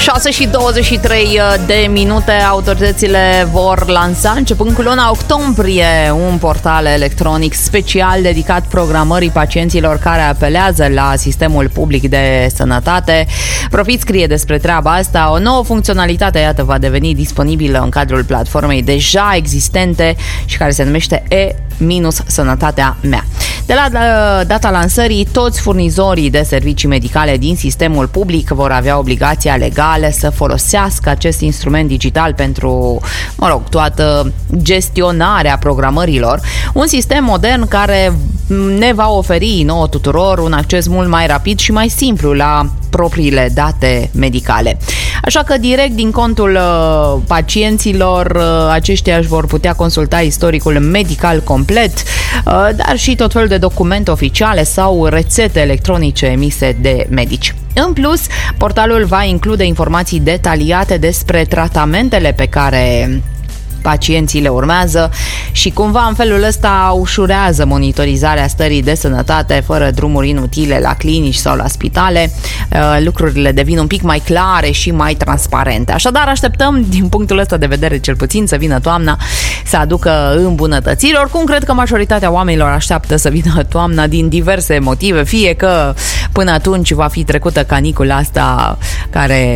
6:23 de minute, autoritățile vor lansa începând cu luna octombrie un portal electronic special dedicat programării pacienților care apelează la sistemul public de sănătate. Profit scrie despre treaba asta. O nouă funcționalitate, iată, va deveni disponibilă în cadrul platformei deja existente și care se numește E-Sănătatea Mea. De la data lansării, toți furnizorii de servicii medicale din sistemul public vor avea obligația legală să folosească acest instrument digital pentru, toată gestionarea programărilor. Un sistem modern care ne va oferi nouă tuturor un acces mult mai rapid și mai simplu la propriile date medicale. Așa că direct din contul pacienților, aceștia își vor putea consulta istoricul medical complet, dar și tot felul de documente oficiale sau rețete electronice emise de medici. În plus, portalul va include informații detaliate despre tratamentele pe care pacienții le urmează și cumva în felul ăsta ușurează monitorizarea stării de sănătate fără drumuri inutile la clinici sau la spitale. Lucrurile devin un pic mai clare și mai transparente. Așadar, așteptăm din punctul ăsta de vedere cel puțin să vină toamna să aducă îmbunătățiri. Oricum, cred că majoritatea oamenilor așteaptă să vină toamna din diverse motive, fie că până atunci va fi trecută canicula asta care